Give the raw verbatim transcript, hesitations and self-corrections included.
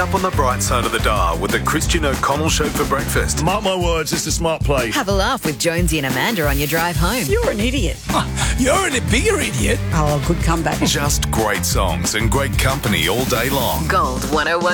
Up on the bright side of the dial with the Christian O'Connell Show for breakfast. Mark my words, it's a smart play. Have a laugh with Jonesy and Amanda on your drive home. You're an idiot. You're a bigger idiot. Oh, good comeback. Just great songs and great company all day long. Gold one oh one.